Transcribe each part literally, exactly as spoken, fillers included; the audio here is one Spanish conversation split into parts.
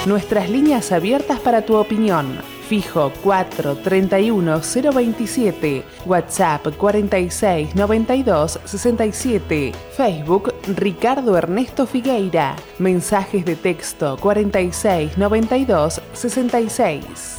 Nuestras líneas abiertas para tu opinión. Fijo cuatro treinta y uno cero veintisiete, WhatsApp cuarenta y seis noventa y dos sesenta y siete, Facebook Ricardo Ernesto Figueira, mensajes de texto cuarenta y seis noventa y dos sesenta y seis.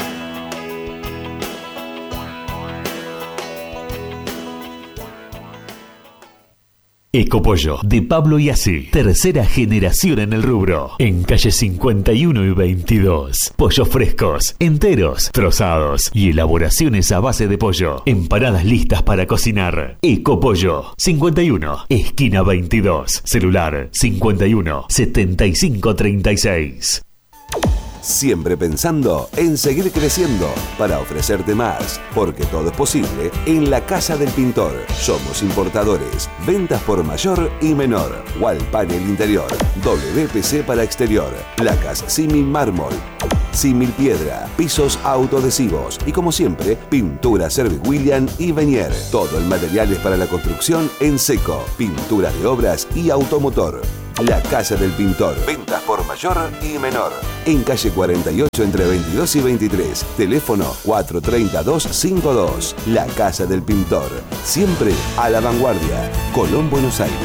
Ecopollo, de Pablo Iasi, tercera generación en el rubro, en calle cincuenta y uno y veintidós. Pollos frescos, enteros, trozados y elaboraciones a base de pollo. Empanadas listas para cocinar. Ecopollo, cincuenta y uno, esquina veintidós. Celular cincuenta y uno, setenta y cinco treinta y seis. Siempre pensando en seguir creciendo para ofrecerte más, porque todo es posible en la Casa del Pintor. Somos importadores, ventas por mayor y menor, wall panel interior, W P C para exterior, placas símil mármol, símil piedra, pisos autoadhesivos y, como siempre, pintura Service William y Venier. Todo el material es para la construcción en seco, pinturas de obras y automotor. La Casa del Pintor. Ventas por mayor y menor. En calle cuarenta y ocho entre veintidós y veintitrés. Teléfono cuatro treinta dos cincuenta y dos. La Casa del Pintor. Siempre a la vanguardia. Colón, Buenos Aires.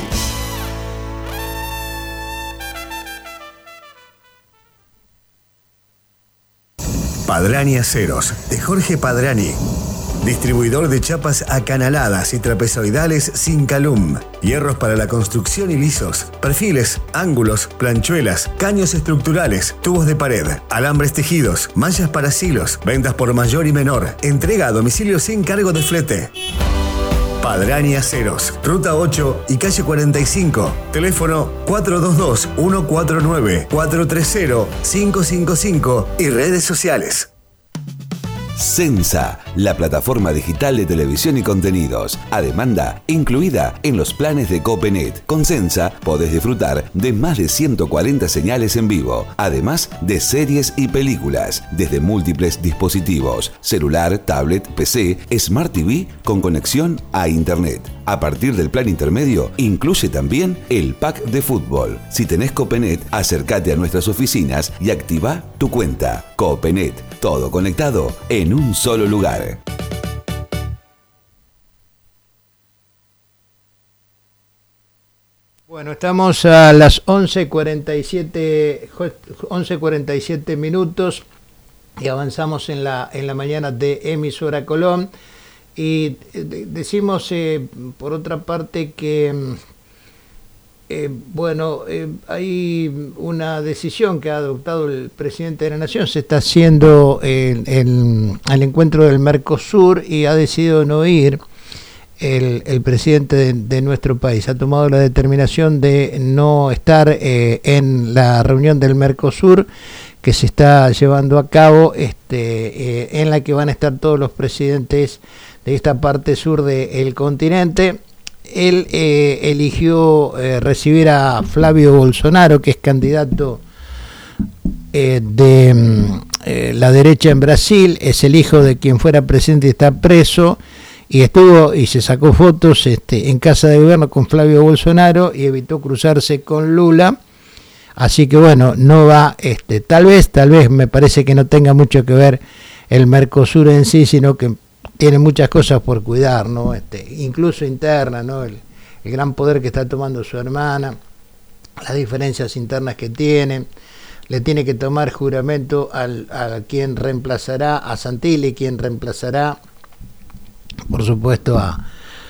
Padrani Aceros, de Jorge Padrani. Distribuidor de chapas acanaladas y trapezoidales sin calum. Hierros para la construcción y lisos. Perfiles, ángulos, planchuelas, caños estructurales, tubos de pared, alambres tejidos, manchas para silos. Ventas por mayor y menor. Entrega a domicilio sin cargo de flete. Padrani Aceros, Ruta ocho y calle cuarenta y cinco. Teléfono cuatro dos dos, uno cuatro nueve, cuatro tres cero, cinco cinco cinco y redes sociales. Sensa, la plataforma digital de televisión y contenidos, a demanda incluida en los planes de Copenet. Con Sensa podés disfrutar de más de ciento cuarenta señales en vivo, además de series y películas, desde múltiples dispositivos, celular, tablet, P C, Smart T V con conexión a Internet. A partir del plan intermedio, incluye también el pack de fútbol. Si tenés Copenet, acércate a nuestras oficinas y activa tu cuenta. Copenet, todo conectado en un solo lugar. Bueno, estamos a las once cuarenta y siete minutos y avanzamos en la, en la mañana de Emisora Colón. Y eh, decimos, eh, por otra parte, que, eh, bueno, eh, hay una decisión que ha adoptado el presidente de la Nación. Se está haciendo el, el, el encuentro del Mercosur y ha decidido no ir el, el presidente de, de nuestro país. Ha tomado la determinación de no estar eh, en la reunión del Mercosur que se está llevando a cabo, este, eh, en la que van a estar todos los presidentes de esta parte sur del continente. Él eh, eligió eh, recibir a Flavio Bolsonaro, que es candidato eh, de eh, la derecha en Brasil, es el hijo de quien fuera presidente y está preso, y estuvo y se sacó fotos este, en casa de gobierno con Flavio Bolsonaro y evitó cruzarse con Lula. Así que bueno, no va, este, tal vez, tal vez me parece que no tenga mucho que ver el Mercosur en sí, sino que tiene muchas cosas por cuidar, ¿no? Este, incluso interna, ¿no? El, el gran poder que está tomando su hermana, las diferencias internas que tiene, le tiene que tomar juramento al, a quien reemplazará a Santilli, quien reemplazará, por supuesto, a,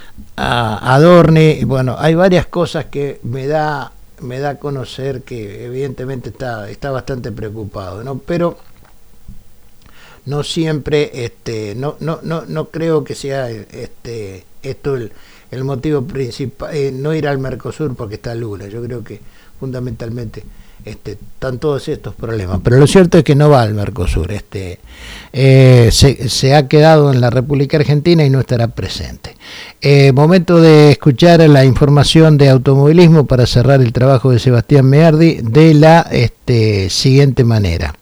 a Adorni. Y bueno, hay varias cosas que me da, me da a conocer que evidentemente está, está bastante preocupado, ¿no? Pero no siempre, este, no, no, no, no creo que sea este, esto el, el motivo principal, eh, no ir al Mercosur porque está Lula. Yo creo que fundamentalmente este, están todos estos problemas. Pero lo cierto es que no va al Mercosur. Este, eh, se, se ha quedado en la República Argentina y no estará presente. Eh, momento de escuchar la información de automovilismo para cerrar el trabajo de Sebastián Meardi de la este, siguiente manera.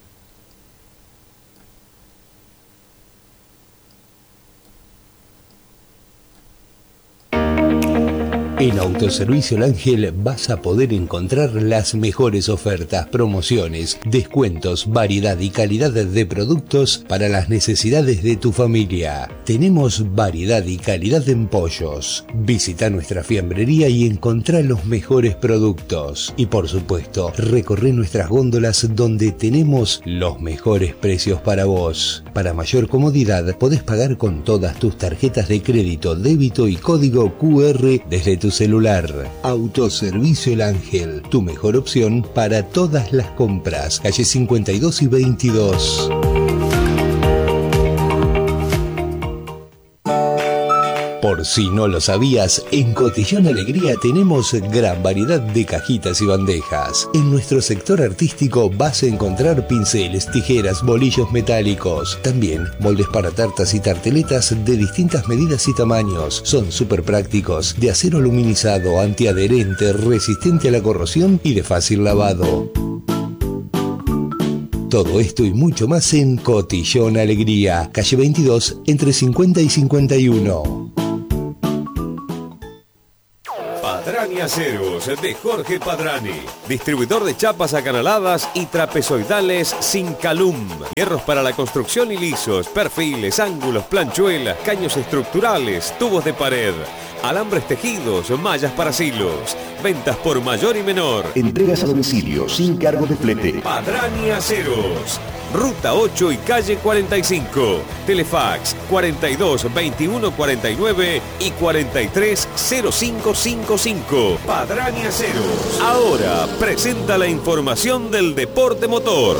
En Autoservicio El Ángel vas a poder encontrar las mejores ofertas, promociones, descuentos, variedad y calidad de productos para las necesidades de tu familia. Tenemos variedad y calidad en pollos. Visita nuestra fiambrería y encontrá los mejores productos. Y por supuesto, recorre nuestras góndolas donde tenemos los mejores precios para vos. Para mayor comodidad, podés pagar con todas tus tarjetas de crédito, débito y código cu erre desde tu celular. Autoservicio El Ángel, tu mejor opción para todas las compras. Calle cincuenta y dos y veintidós. Por si no lo sabías, en Cotillón Alegría tenemos gran variedad de cajitas y bandejas. En nuestro sector artístico vas a encontrar pinceles, tijeras, bolillos metálicos. También moldes para tartas y tarteletas de distintas medidas y tamaños. Son súper prácticos, de acero aluminizado, antiadherente, resistente a la corrosión y de fácil lavado. Todo esto y mucho más en Cotillón Alegría, calle veintidós, entre cincuenta y cincuenta y uno. Padrani Aceros de Jorge Padrani, distribuidor de chapas acanaladas y trapezoidales Sincalum, hierros para la construcción y lisos, perfiles, ángulos, planchuelas, caños estructurales, tubos de pared, alambres tejidos, mallas para silos, ventas por mayor y menor, entregas a domicilio sin cargo de flete. Padrani Aceros, Ruta ocho y calle cuarenta y cinco, Telefax cuarenta y dos veintiuno cuarenta y nueve y cuarenta y tres cero cinco cincuenta y cinco. Padrani Aceros. Ahora presenta la información del deporte motor.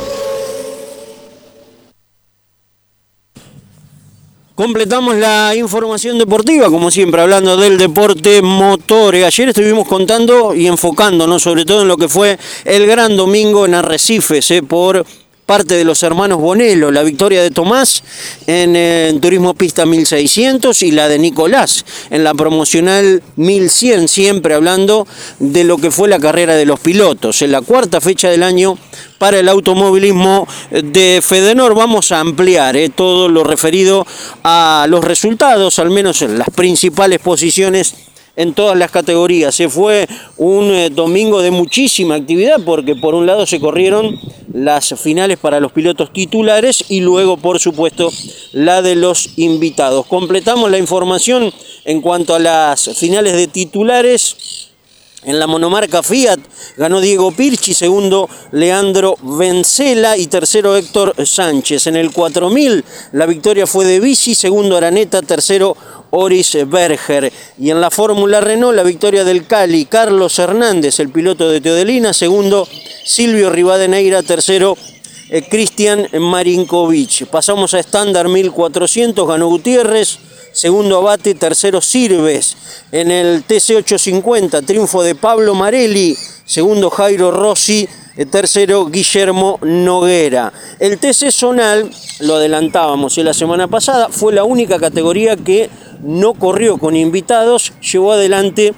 Completamos la información deportiva, como siempre, hablando del deporte motor. Ayer estuvimos contando y enfocándonos sobre todo en lo que fue el gran domingo en Arrecifes, eh, por parte de los hermanos Bonello, la victoria de Tomás en, eh, en Turismo Pista mil seiscientos y la de Nicolás en la promocional mil cien, siempre hablando de lo que fue la carrera de los pilotos. En la cuarta fecha del año para el automovilismo de Fedenor vamos a ampliar eh, todo lo referido a los resultados, al menos en las principales posiciones en todas las categorías. Se fue un eh, domingo de muchísima actividad porque por un lado se corrieron las finales para los pilotos titulares y luego por supuesto la de los invitados. Completamos la información en cuanto a las finales de titulares. En la monomarca Fiat ganó Diego Pirchi, segundo Leandro Vencela y tercero Héctor Sánchez. En el cuatro mil la victoria fue de Bici, segundo Araneta, tercero Oris Berger. Y en la Fórmula Renault la victoria del Cali, Carlos Hernández, el piloto de Teodelina, segundo Silvio Rivadeneira, tercero eh, Cristian Marinkovic. Pasamos a estándar mil cuatrocientos, ganó Gutiérrez, segundo Abate, tercero Sirves. En el T C ochocientos cincuenta, triunfo de Pablo Marelli, segundo Jairo Rossi, tercero Guillermo Noguera. El T C zonal, lo adelantábamos en la semana pasada, fue la única categoría que no corrió con invitados, llevó adelante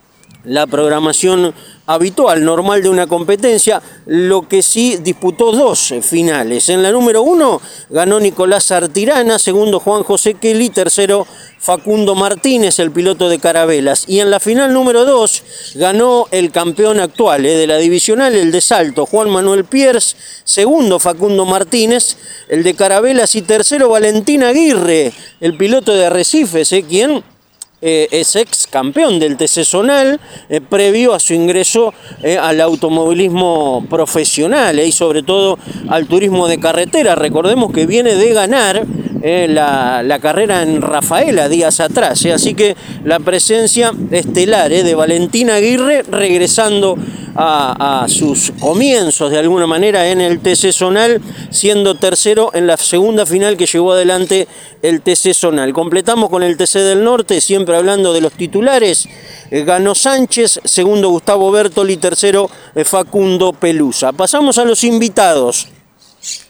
la programación habitual, normal de una competencia, lo que sí disputó dos finales. En la número uno ganó Nicolás Artirana, segundo Juan José Kelly, tercero Facundo Martínez, el piloto de Carabelas. Y en la final número dos ganó el campeón actual eh, de la divisional, el de Salto, Juan Manuel Piers, segundo Facundo Martínez, el de Carabelas, y tercero Valentín Aguirre, el piloto de Arrecifes, eh, quien Eh, es ex campeón del T C zonal, eh, previo a su ingreso eh, al automovilismo profesional eh, y sobre todo al turismo de carretera. Recordemos que viene de ganar eh, la, la carrera en Rafaela días atrás, eh, así que la presencia estelar eh, de Valentín Aguirre regresando a, a sus comienzos de alguna manera en el T C zonal, siendo tercero en la segunda final que llevó adelante el T C zonal. Completamos con el T C del Norte, siempre hablando de los titulares. Eh, ganó Sánchez, segundo Gustavo Bertoli, tercero eh, Facundo Pelusa. Pasamos a los invitados.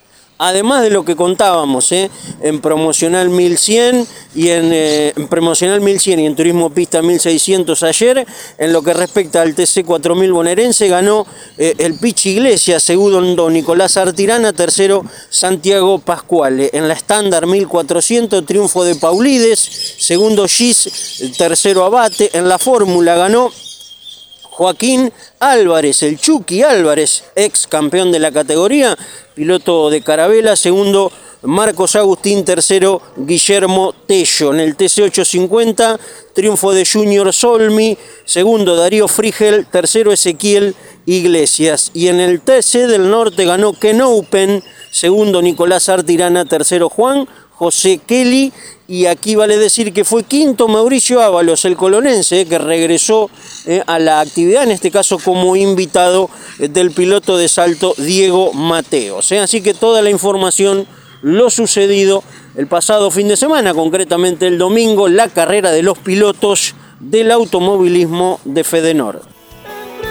además de lo que contábamos ¿eh? en promocional mil cien y en, eh, en promocional mil cien y en turismo pista mil seiscientos ayer, en lo que respecta al T C cuatro mil bonaerense, ganó eh, el Pichi Iglesias, segundo Nicolás Artirana, tercero Santiago Pascuale. En la estándar mil cuatrocientos, triunfo de Paulides, segundo Gis, tercero Abate. En la fórmula ganó Joaquín Álvarez, el Chucky Álvarez, ex campeón de la categoría, piloto de Carabela, segundo Marcos Agustín, tercero Guillermo Tello. En el T C ochocientos cincuenta, triunfo de Junior Solmi, segundo Darío Frigel, tercero Ezequiel Iglesias. Y en el T C del Norte ganó Ken Open, segundo Nicolás Artirana, tercero Juan José Kelly, y aquí vale decir que fue quinto Mauricio Ábalos, el colonense, que regresó eh, a la actividad, en este caso como invitado eh, del piloto de salto Diego Mateos. Eh. Así que toda la información, lo sucedido el pasado fin de semana, concretamente el domingo, la carrera de los pilotos del automovilismo de Fedenor.